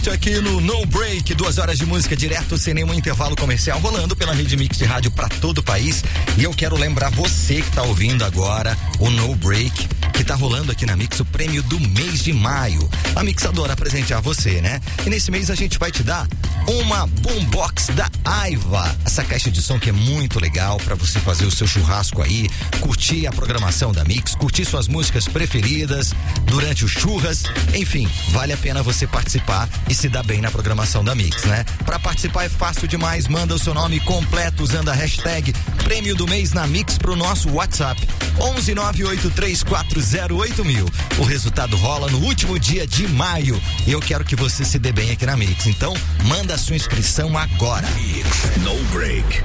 Aqui no No Break, 2 horas de música direto, sem nenhum intervalo comercial, rolando pela Rede Mix de rádio para todo o país. E eu quero lembrar você que tá ouvindo agora o No Break, que tá rolando aqui na Mix o prêmio do mês de maio. A Mix adora presentear você, né? E nesse mês a gente vai te dar uma boombox da Aiva. Essa caixa de som que é muito legal para você fazer o seu churrasco aí, curtir a programação da Mix, curtir suas músicas preferidas durante o churras. Enfim, vale a pena você participar e se dá bem na programação da Mix, né? Para participar é fácil demais, manda o seu nome completo usando a hashtag Prêmio do Mês na Mix pro nosso WhatsApp 11983408000. O resultado rola no último dia de maio e eu quero que você se dê bem aqui na Mix, então manda a sua inscrição agora. Mix No Break.